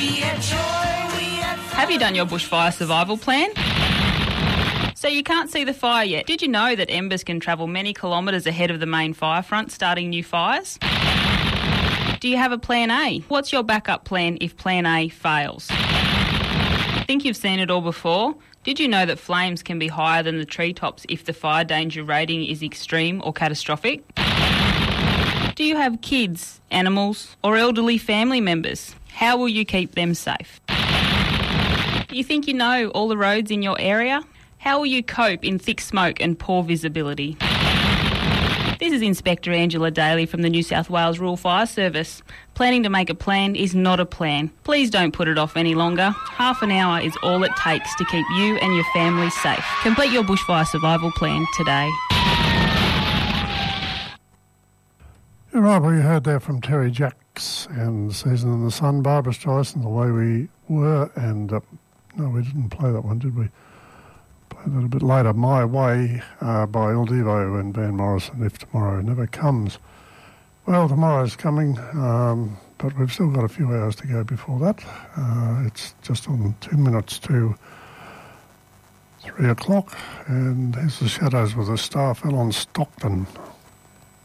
Have you done your bushfire survival plan? So you can't see the fire yet. Did you know that embers can travel many kilometres ahead of the main fire front, starting new fires? Do you have a plan A? What's your backup plan if plan A fails? Think you've seen it all before? Did you know that flames can be higher than the treetops if the fire danger rating is extreme or catastrophic? Do you have kids, animals, or elderly family members? How will you keep them safe? Do you think you know all the roads in your area? How will you cope in thick smoke and poor visibility? This is Inspector Angela Daly from the New South Wales Rural Fire Service. Planning to make a plan is not a plan. Please don't put it off any longer. Half an hour is all it takes to keep you and your family safe. Complete your bushfire survival plan today. You're right, we heard there from Terry Jacks and Season in the Sun, Barbara Streisand, The Way We Were, and no, we didn't play that one, did we? Play that a bit later. My Way by Il Divo and Van Morrison, If Tomorrow Never Comes. Well, tomorrow's coming, but we've still got a few hours to go before that. It's just on 2 minutes to 3 o'clock, and here's the Shadows with a Star Fell on Stockton.